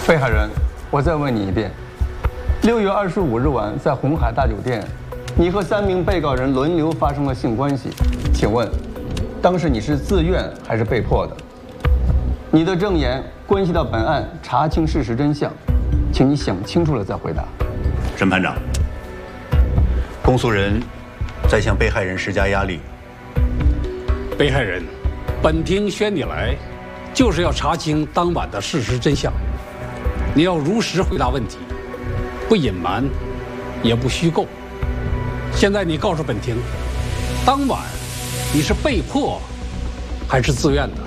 被害人，我再问你一遍：6月25日晚在红海大酒店，你和3名被告人轮流发生了性关系，请问，当时你是自愿还是被迫的？你的证言关系到本案查清事实真相，请你想清楚了再回答。 审判长，公诉人在向被害人施加压力。 被害人，本庭宣你来，就是要查清当晚的事实真相。你要如实回答问题，不隐瞒，也不虚构。现在你告诉本庭，当晚你是被迫还是自愿的？